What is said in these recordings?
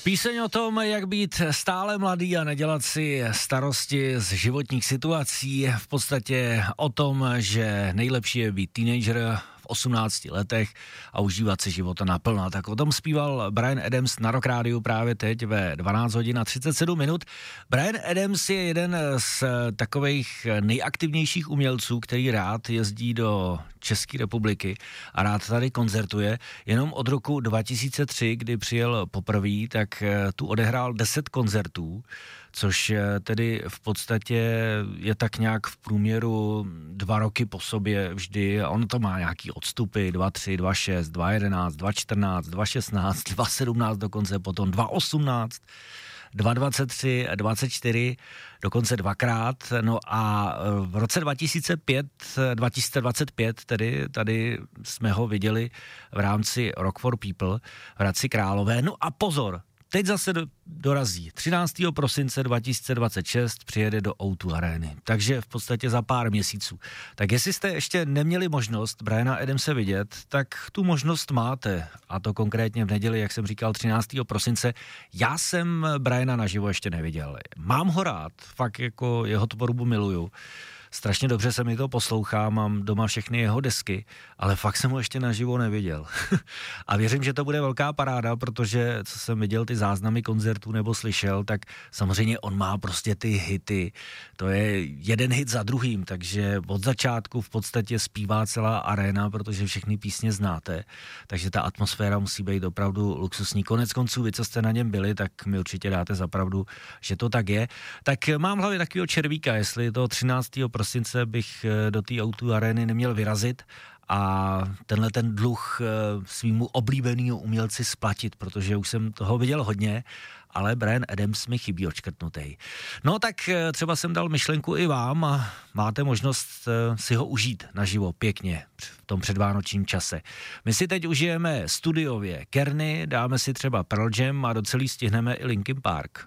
Píseň o tom, jak být stále mladý a nedělat si starosti z životních situací, v podstatě o tom, že nejlepší je být teenager v 18 letech a užívat si života naplno. Tak o tom zpíval Bryan Adams na Rock Rádiu právě teď ve 12 hodin a 37 minut. Bryan Adams je jeden z takových nejaktivnějších umělců, který rád jezdí do České republiky a rád tady koncertuje. Jenom od roku 2003, kdy přijel poprvé, tak tu odehrál 10 koncertů, což tedy v podstatě je tak nějak v průměru 2 roky po sobě vždy. On to má nějaký odstupy 2.3, 2.6, 2.11, 2.14, 2.16, 2.17 dokonce, potom 2.18, 2.23, 24, dokonce 2krát. No a v roce 2025 tedy tady jsme ho viděli v rámci Rock for People v Hradci Králové. No a pozor, teď zase dorazí 13. prosince 2026, přijede do O2 Areny, takže v podstatě za pár měsíců. Tak jestli jste ještě neměli možnost Bryana Adamse vidět, tak tu možnost máte, a to konkrétně v neděli, jak jsem říkal, 13. prosince. Já jsem Bryana naživo ještě neviděl. Mám ho rád, fakt jako jeho tvorbu miluju. Strašně dobře se mi to poslouchá, mám doma všechny jeho desky, ale fakt jsem ho ještě naživo neviděl. A věřím, že to bude velká paráda, protože co jsem viděl ty záznamy koncertů nebo slyšel, tak samozřejmě on má prostě ty hity. To je jeden hit za druhým, takže od začátku v podstatě zpívá celá aréna, protože všechny písně znáte. Takže ta atmosféra musí být opravdu luxusní. Konec konců, vy, co jste na něm byli, tak mi určitě dáte za pravdu, že to tak je. Tak mám v hlavě takového červíka, jestli to 13. prosince bych do té O2 Areny neměl vyrazit a tenhle ten dluh svýmu oblíbenému umělci splatit, protože už jsem toho viděl hodně, ale Bryan Adams mi chybí odškrtnutej. No tak třeba jsem dal myšlenku i vám a máte možnost si ho užít naživo pěkně v tom předvánočním čase. My si teď užijeme studiově Kearney, dáme si třeba Pearl Jam a docelý stihneme i Linkin Park.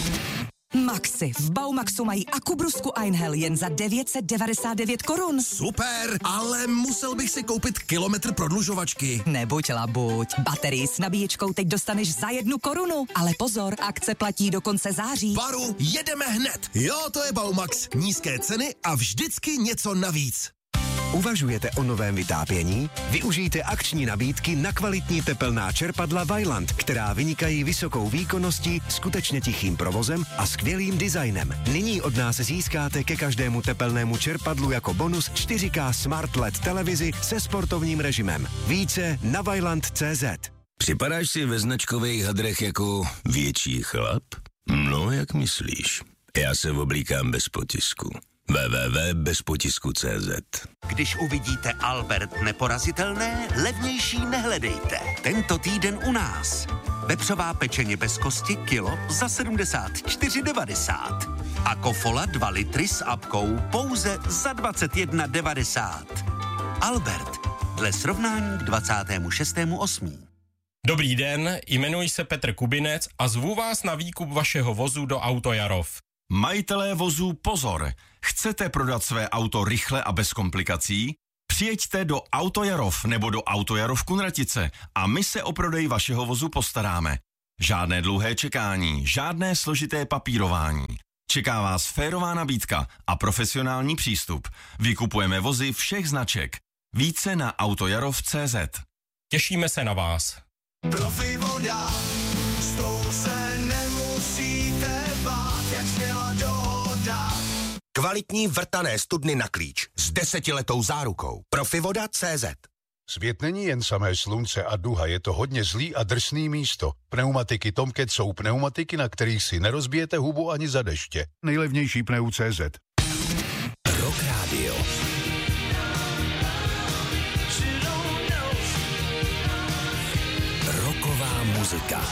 Maxi. V Baumaxu mají akubrusku Einhell jen za 999 korun. Super, ale musel bych si koupit kilometr prodlužovačky. Nebuď labuť. Baterii s nabíječkou teď dostaneš za 1 korunu. Ale pozor, akce platí do konce září. Varu, jedeme hned. Jo, to je Baumax. Nízké ceny a vždycky něco navíc. Uvažujete o novém vytápění? Využijte akční nabídky na kvalitní tepelná čerpadla Vaillant, která vynikají vysokou výkonností, skutečně tichým provozem a skvělým designem. Nyní od nás získáte ke každému tepelnému čerpadlu jako bonus 4K Smart LED televizi se sportovním režimem. Více na vaillant.cz. Připadáš si ve značkových hadrech jako větší chlap? No, jak myslíš? Já se oblíkám bez potisku. www.bezpotisku.cz. Když uvidíte Albert neporazitelné, levnější nehledejte. Tento týden u nás. Vepřová pečeně bez kosti kilo za 74,90. A Kofola 2 litry s apkou pouze za 21,90. Albert, dle srovnání k 26.8. Dobrý den, jmenuji se Petr Kubinec a zvu vás na výkup vašeho vozu do Auto Jarov. Majitelé vozů pozor! Chcete prodat své auto rychle a bez komplikací? Přijeďte do Auto Jarov nebo do Auto Jarov Kunratice a my se o prodej vašeho vozu postaráme. Žádné dlouhé čekání, žádné složité papírování. Čeká vás férová nabídka a profesionální přístup. Vykupujeme vozy všech značek. Více na autojarov.cz. Těšíme se na vás. Profivoda, s tou se nemusíte bát, jak směla dohoda. Kvalitní vrtané studny na klíč s 10letou zárukou. Profivoda.cz. Svět není jen samé slunce a duha, je to hodně zlý a drsný místo. Pneumatiky Tomcat jsou pneumatiky, na kterých si nerozbijete hubu ani za deště. Nejlevnější pneu.cz. Rock Radio. Rocková muzika.